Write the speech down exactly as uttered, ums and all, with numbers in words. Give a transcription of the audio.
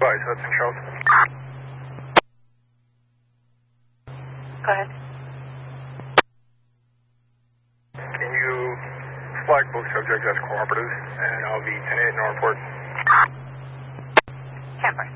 Advise, Hudson Charles. Go ahead. Can you flag both subjects as cooperatives, and I'll be ten eight in our report. Camper.